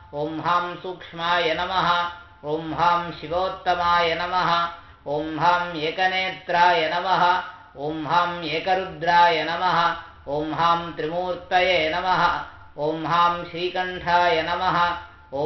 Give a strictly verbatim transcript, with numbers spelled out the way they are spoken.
ॐ हां सूक्ष्माय नमः ॐ हां शिवोत्तमाय नमः ॐ हां एकनेत्राय नमः ॐ हां एकरुद्राय नमः ॐ हां त्रिमूर्तये नमः ॐ हां श्रीकण्ठाय नमः